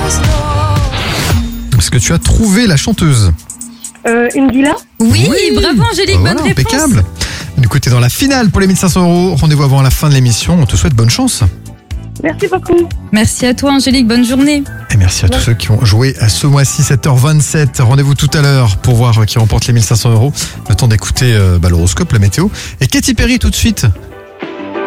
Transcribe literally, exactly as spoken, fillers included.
Est-ce que tu as trouvé la chanteuse? Euh, Indila. Oui, Oui. bravo Angélique, Bah bonne voilà, réponse. impeccable. Du coup, t'es dans la finale pour les mille cinq cents euros. Rendez-vous avant la fin de l'émission. On te souhaite bonne chance. Merci beaucoup. Merci à toi Angélique, bonne journée. Et merci à tous ceux qui ont joué à ce mois-ci, sept heures vingt-sept. Rendez-vous tout à l'heure pour voir qui remporte les mille cinq cents euros. Le temps d'écouter euh, bah, l'horoscope, la météo. Et Katy Perry tout de suite